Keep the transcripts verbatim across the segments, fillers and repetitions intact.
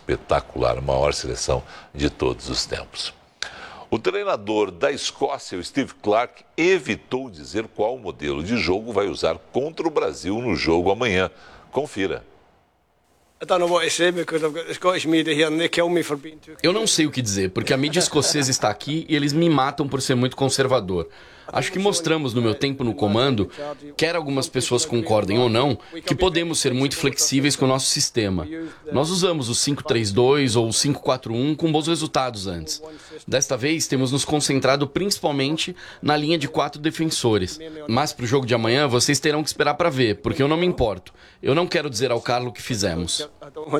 espetacular, a maior seleção de todos os tempos. O treinador da Escócia, o Steve Clarke, evitou dizer qual modelo de jogo vai usar contra o Brasil no jogo amanhã. Confira. Eu não sei o que dizer, porque a mídia escocesa está aqui e eles me matam por ser muito conservador. Acho que mostramos no meu tempo no comando, quer algumas pessoas concordem ou não, que podemos ser muito flexíveis com o nosso sistema. Nós usamos o cinco três dois ou o cinco quatro um com bons resultados antes. Desta vez, temos nos concentrado principalmente na linha de quatro defensores. Mas para o jogo de amanhã, vocês terão que esperar para ver, porque eu não me importo. Eu não quero dizer ao Carlo o que fizemos.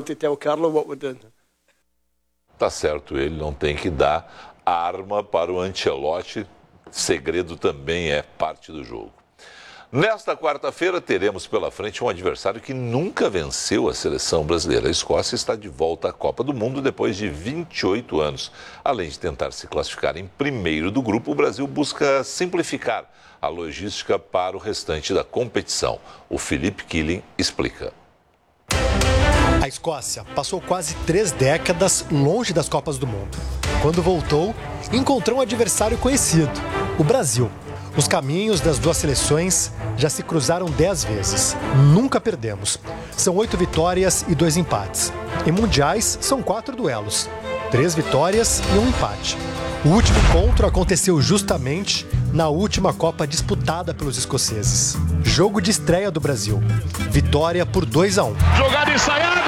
Tá certo, ele não tem que dar arma para o Ancelotti. Segredo também é parte do jogo. Nesta quarta-feira teremos pela frente um adversário que nunca venceu a seleção brasileira. A Escócia está de volta à Copa do Mundo depois de vinte e oito anos. Além de tentar se classificar em primeiro do grupo, o Brasil busca simplificar a logística para o restante da competição. O Felipe Killing explica. A Escócia passou quase três décadas longe das Copas do Mundo. Quando voltou, encontrou um adversário conhecido, o Brasil. Os caminhos das duas seleções já se cruzaram dez vezes. Nunca perdemos. São oito vitórias e dois empates. Em mundiais, são quatro duelos. Três vitórias e um empate. O último encontro aconteceu justamente na última Copa disputada pelos escoceses. Jogo de estreia do Brasil. Vitória por dois a um. Jogada ensaiada!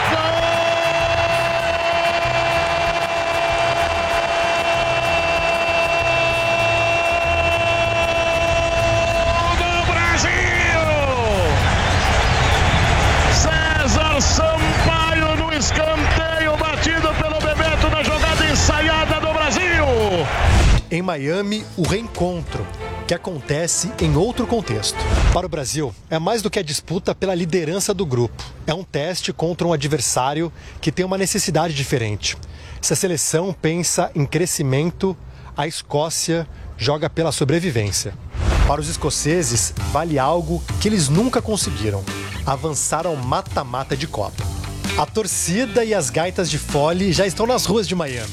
Sampaio no escanteio batido pelo Bebeto na jogada ensaiada do Brasil. Em Miami, o reencontro, que acontece em outro contexto. Para o Brasil, é mais do que a disputa pela liderança do grupo. É um teste contra um adversário que tem uma necessidade diferente. Se a seleção pensa em crescimento, a Escócia joga pela sobrevivência. Para os escoceses, vale algo que eles nunca conseguiram: avançar ao mata-mata de Copa. A torcida e as gaitas de fole já estão nas ruas de Miami.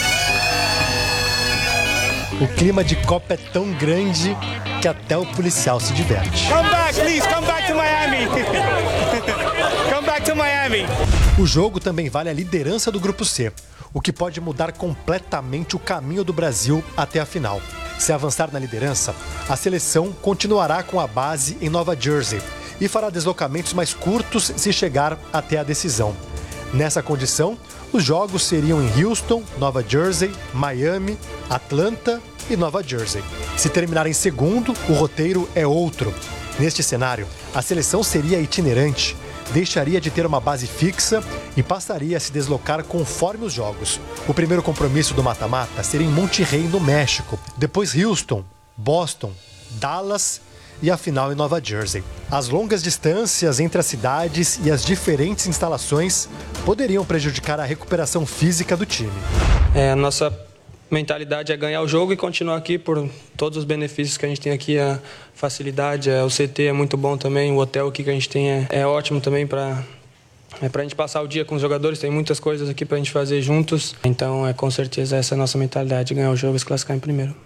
O clima de Copa é tão grande que até o policial se diverte. Come back, please, come back to Miami. Come back to Miami. O jogo também vale a liderança do Grupo C, o que pode mudar completamente o caminho do Brasil até a final. Se avançar na liderança, a seleção continuará com a base em Nova Jersey e fará deslocamentos mais curtos se chegar até a decisão. Nessa condição, os jogos seriam em Houston, Nova Jersey, Miami, Atlanta e Nova Jersey. Se terminar em segundo, o roteiro é outro. Neste cenário, a seleção seria itinerante, deixaria de ter uma base fixa e passaria a se deslocar conforme os jogos. O primeiro compromisso do mata-mata seria em Monterrey, no México, depois Houston, Boston, Dallas e a final em Nova Jersey. As longas distâncias entre as cidades e as diferentes instalações poderiam prejudicar a recuperação física do time. É, a nossa mentalidade é ganhar o jogo e continuar aqui por todos os benefícios que a gente tem aqui, a facilidade, o C T é muito bom também, o hotel aqui que a gente tem é, é ótimo também para é para a gente passar o dia com os jogadores, tem muitas coisas aqui para a gente fazer juntos, então é com certeza essa é a nossa mentalidade, ganhar o jogo e se classificar em primeiro.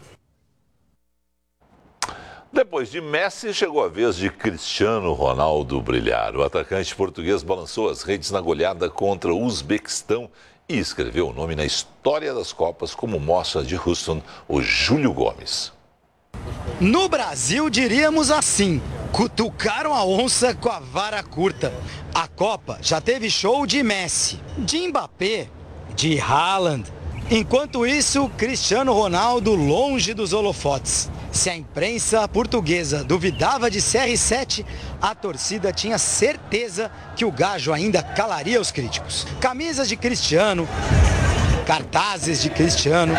Depois de Messi, chegou a vez de Cristiano Ronaldo brilhar. O atacante português balançou as redes na goleada contra o Uzbequistão e escreveu o nome na história das Copas, como mostra de Houston o Júlio Gomes. No Brasil, diríamos assim: cutucaram a onça com a vara curta. A Copa já teve show de Messi, de Mbappé, de Haaland. Enquanto isso, Cristiano Ronaldo longe dos holofotes. Se a imprensa portuguesa duvidava de C R sete, a torcida tinha certeza que o gajo ainda calaria os críticos. Camisas de Cristiano, cartazes de Cristiano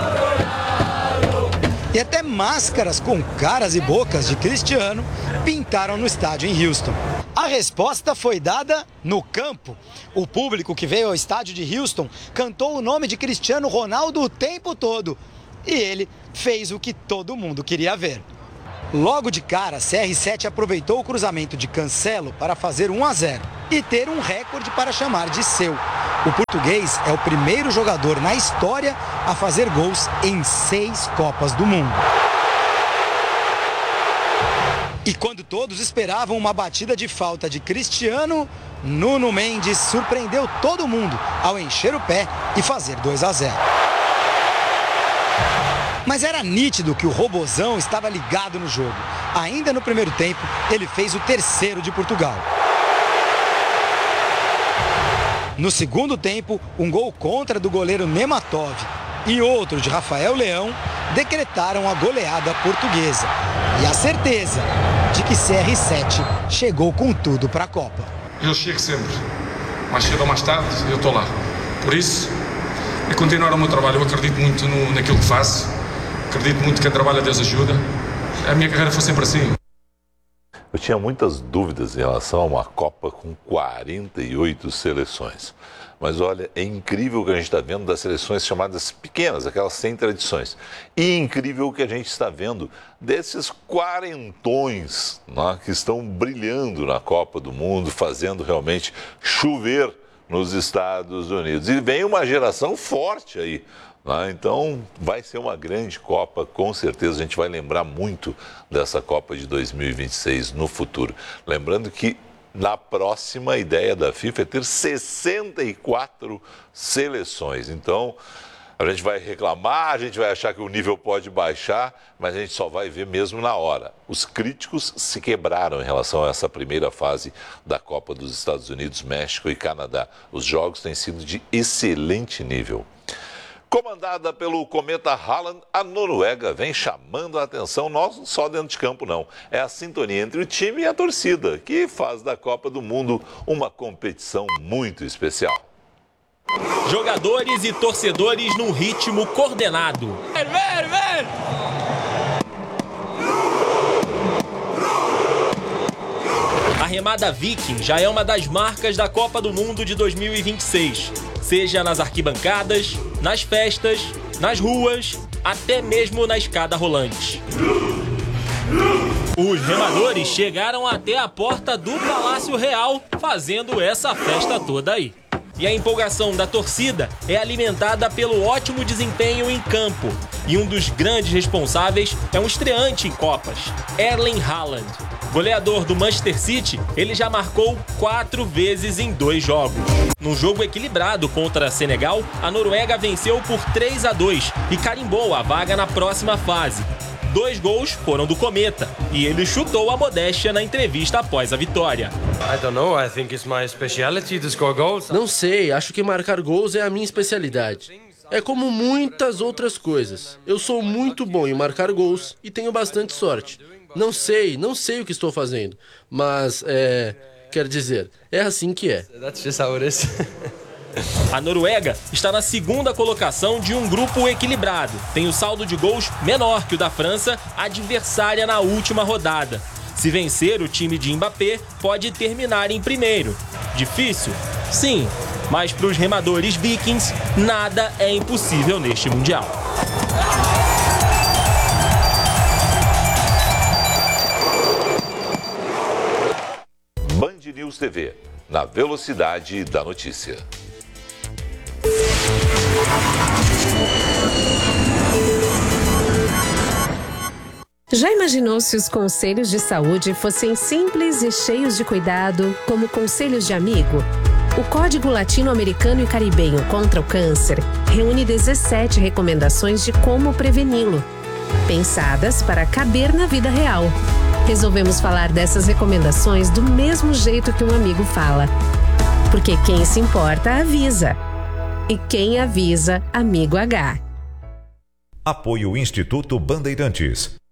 e até máscaras com caras e bocas de Cristiano pintaram no estádio em Houston. A resposta foi dada no campo. O público que veio ao estádio de Houston cantou o nome de Cristiano Ronaldo o tempo todo. E ele fez o que todo mundo queria ver. Logo de cara, C R sete aproveitou o cruzamento de Cancelo para fazer um a zero. e ter um recorde para chamar de seu. O português é o primeiro jogador na história a fazer gols em seis Copas do Mundo. E quando todos esperavam uma batida de falta de Cristiano, Nuno Mendes surpreendeu todo mundo ao encher o pé e fazer dois a zero. Mas era nítido que o robozão estava ligado no jogo. Ainda no primeiro tempo, ele fez o terceiro de Portugal. No segundo tempo, um gol contra do goleiro Nematov e outro de Rafael Leão decretaram a goleada portuguesa. E a certeza de que C R sete chegou com tudo para a Copa. Eu chego sempre, mais cedo ou mais tarde, eu estou lá. Por isso, é continuar o meu trabalho. Eu acredito muito no, naquilo que faço, acredito muito que quem trabalha Deus ajuda. A minha carreira foi sempre assim. Eu tinha muitas dúvidas em relação a uma Copa com quarenta e oito seleções. Mas olha, é incrível o que a gente está vendo das seleções chamadas pequenas, aquelas sem tradições. E incrível o que a gente está vendo desses quarentões, né, que estão brilhando na Copa do Mundo, fazendo realmente chover nos Estados Unidos. E vem uma geração forte aí. Né? Então vai ser uma grande Copa, com certeza a gente vai lembrar muito dessa Copa de dois mil e vinte e seis no futuro. Lembrando que na próxima, a ideia da FIFA é ter sessenta e quatro seleções. Então, a gente vai reclamar, a gente vai achar que o nível pode baixar, mas a gente só vai ver mesmo na hora. Os críticos se quebraram em relação a essa primeira fase da Copa dos Estados Unidos, México e Canadá. Os jogos têm sido de excelente nível. Comandada pelo cometa Haaland, a Noruega vem chamando a atenção, não só dentro de campo não. É a sintonia entre o time e a torcida, que faz da Copa do Mundo uma competição muito especial. Jogadores e torcedores num ritmo coordenado. Ver, ver, ver. A remada Viking já é uma das marcas da Copa do Mundo de dois mil e vinte e seis. Seja nas arquibancadas, nas festas, nas ruas, até mesmo na escada rolante. Os remadores chegaram até a porta do Palácio Real, fazendo essa festa toda aí. E a empolgação da torcida é alimentada pelo ótimo desempenho em campo. E um dos grandes responsáveis é um estreante em Copas, Erling Haaland. Goleador do Manchester City, ele já marcou quatro vezes em dois jogos. Num jogo equilibrado contra Senegal, a Noruega venceu por três a dois e carimbou a vaga na próxima fase. Dois gols foram do Cometa e ele chutou a modéstia na entrevista após a vitória. Não sei, acho que marcar gols é a minha especialidade. É como muitas outras coisas. Eu sou muito bom em marcar gols e tenho bastante sorte. Não sei, não sei o que estou fazendo, mas, é... quer dizer, é assim que é. A Noruega está na segunda colocação de um grupo equilibrado. Tem o saldo de gols menor que o da França, adversária na última rodada. Se vencer, o time de Mbappé pode terminar em primeiro. Difícil? Sim, mas para os remadores vikings, nada é impossível neste Mundial. Band News T V, na velocidade da notícia. Já imaginou se os conselhos de saúde fossem simples e cheios de cuidado, como conselhos de amigo? O Código Latino-Americano e Caribenho contra o Câncer reúne dezessete recomendações de como preveni-lo, pensadas para caber na vida real. Resolvemos falar dessas recomendações do mesmo jeito que um amigo fala. Porque quem se importa, avisa. E quem avisa, amigo H. Apoio Instituto Bandeirantes.